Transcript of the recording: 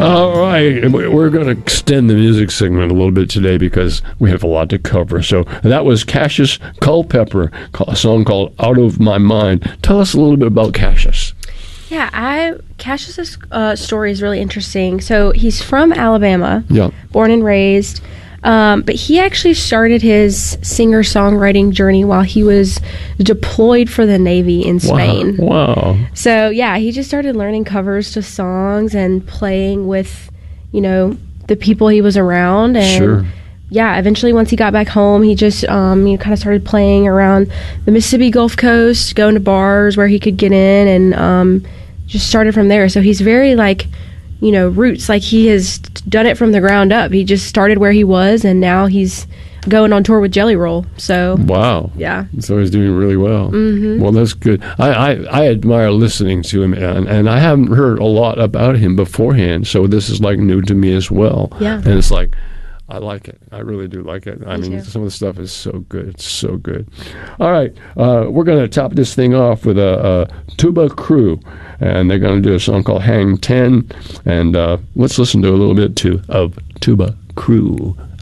All right, we're going to extend the music segment a little bit today because we have a lot to cover. So that was Cassius Culpepper, a song called Out of My Mind. Tell us a little bit about Cassius. Yeah, Cassius's story is really interesting. So he's from Alabama, Yeah. born and raised, but he actually started his singer-songwriting journey while he was deployed for the Navy in Spain. Wow. So, yeah, he just started learning covers to songs and playing with, the people he was around. And Sure. yeah, eventually once he got back home, he just kind of started playing around the Mississippi Gulf Coast, going to bars where he could get in, and just started from there. So he's very roots. Like, he has done it from the ground up. He just started where he was, and now he's going on tour with Jelly Roll. So Wow. yeah. So he's doing really well. Mm-hmm. Well, that's good. I admire listening to him, and I haven't heard a lot about him beforehand, so this is like new to me as well. Yeah. And it's like, I like it. I really do like it. I Me mean, too. some of the stuff is so good. It's so good. All right. We're going to top this thing off with a Tuba Crew, and they're going to do a song called Hang 10. And let's listen to a little bit of Tuba Crew.